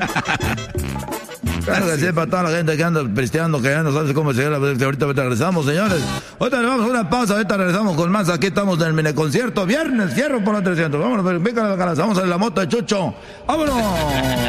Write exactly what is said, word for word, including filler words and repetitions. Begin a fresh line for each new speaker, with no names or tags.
Claro que sí, para toda la gente que anda pisteando, que ya no sabe cómo llegar. Ahorita, ahorita regresamos, señores. Ahorita le vamos a una pausa, ahorita regresamos con más. Aquí estamos en el mini concierto. Viernes, cierro por los trescientos. Vámonos, pícale la cara. Vamos a la moto de Chucho. ¡Vámonos!